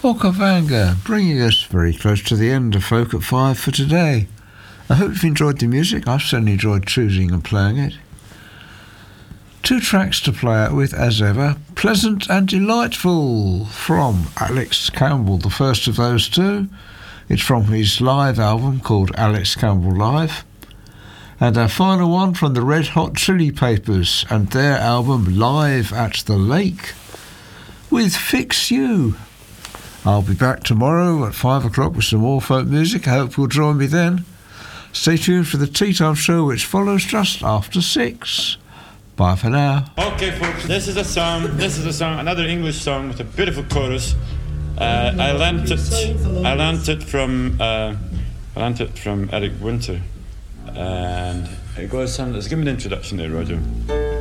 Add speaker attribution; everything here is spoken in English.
Speaker 1: Okavanga, bringing us very close to the end of Folk at 5 for today. I hope you've enjoyed the music. I've certainly enjoyed choosing and playing it. 2 tracks to play out with, as ever. Pleasant and Delightful from Alex Campbell, the first of those 2. It's from his live album called Alex Campbell Live. And our final one from the Red Hot Chili Peppers and their album Live at the Lake with Fix You. I'll be back tomorrow at 5 o'clock with some more folk music. I hope you'll join me then. Stay tuned for the Tea Time Show, which follows just after 6. Bye for now.
Speaker 2: Okay, folks, this is a song, another English song with a beautiful chorus. I learnt it from Eric Winter, and it goes. Let's give me an introduction there, Roger.